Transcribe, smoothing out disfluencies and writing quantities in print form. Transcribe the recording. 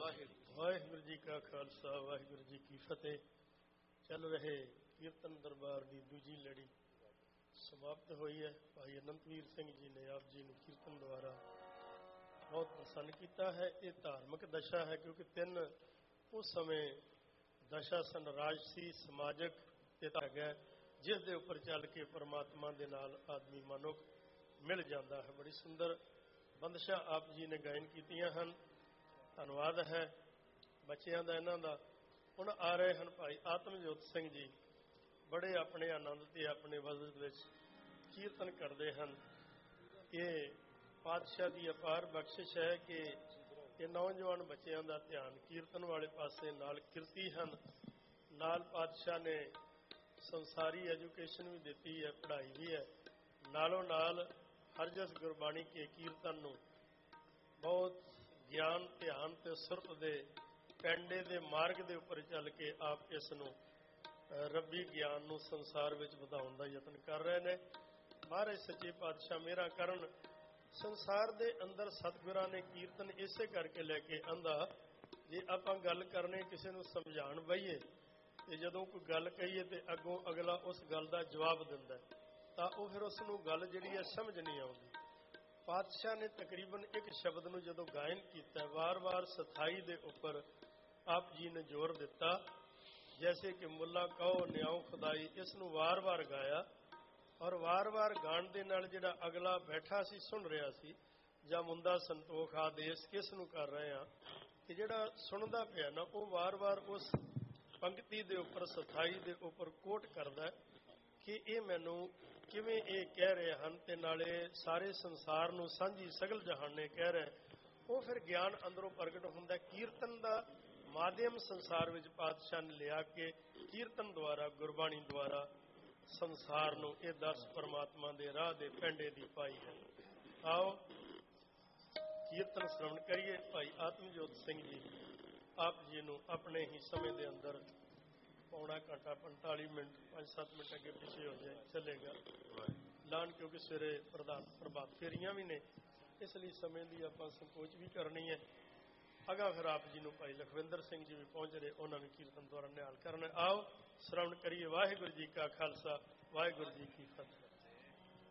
वाहिगुरू जी का खालसा वाहिगुरू जी की फतेह। चल रहे कीर्तन दरबार की दूजी लड़ी समाप्त हुई है। भाई अनंतवीर सिंह जी ने आप जी ने कीर्तन द्वारा बहुत प्रसन्न किया है। ये धार्मिक दशा है क्योंकि तीन उस समय दशा सन राजसी समाजिक है जिस दे उपर चल के परमात्मा दे नाल आदमी मनुख मिल जाता है। बड़ी सुंदर बंदिशां आप जी ने गायन कीतियां हन। धन्यवाद है बच्चों का इन्हों का। हुण आ रहे हैं भाई आत्मजोत सिंह जी, बड़े अपने आनंद से अपने वजद विच कीर्तन करते हैं। ये पातशाह की अपार बख्शिश है कि ये नौजवान बच्चों का ध्यान कीर्तन वाले पासे नाल किरती हैं। नाल पातशाह ने संसारी एजुकेशन भी दी है, पढ़ाई भी है, नालों नाल हरजस गुरबाणी के कीर्तन नूं बहुत ज्ञान ध्यान ते सुरत दे पेंडे दे मार्ग दे उपर चल के आप इस नूं रब्बी ज्ञान नूं संसार विच वधाउण दा यतन कर रहे हैं। महाराज सच्चे पातशाह मेरा करन संसार दे अंदर सतगुरां ने कीर्तन इसे करके लैके आंदा जे आपां गल करने किसी नूं समझाण बईए ते जदों कोई गल कहीए ते अगों अगला उस गल दा जवाब दिंदा तां ओह फिर उस नूं गल जिहड़ी है समझ नहीं आउंदी। पातशाह ने तकरीबन एक शब्द नूं जदों गायन कीता वार वार सथाई दे उपर आप जी ने जोर दिता। जैसे कि मुला कहो न्याओ खुदाई, इस नूं वार वार गाया और वार वार गाण दे नाल जिहड़ा अगला बैठा सी सुन रहा सी जां मुंदा संतोख आदेश किस नूं कर रहे हैं कि जिहड़ा सुनदा पिया ना वो वार वार उस पंक्ति दे उपर सथाई दे उपर कोट करदा कि ये मैनू किवें ये कह रहे हैं ते नाले सारे संसार नूं सांझी सगल जहान ने कह रहे। वो फिर ज्ञान अंदरों प्रगट हुंदा। कीर्तन का माध्यम संसार विच पातशाह ने लिया के कीर्तन द्वारा गुरबाणी द्वारा संसार नूं ये दस परमात्मा दे राह दे पेंडे दी पाई है। आओ कीर्तन श्रवण करिए। भाई आत्मजोत सिंह जी आप जी नूं अपने ही समय दे अंदर पौना घंटा 45 मिनट 5-7 मिनट अगे पिछे हो जाए चलेगा लान, क्योंकि सवेरे प्रभात फेरियां भी ने, इसलिए समय की आप संकोच भी करनी है। अगा फिर आप जी नूं भाई लखविंदर सिंह जी भी पहुंच रहे, उन्होंने कीर्तन द्वारा निहाल करना। आओ श्रवण करिए। वाहिगुरू जी का खालसा वाहिगुरू जी की फतेह।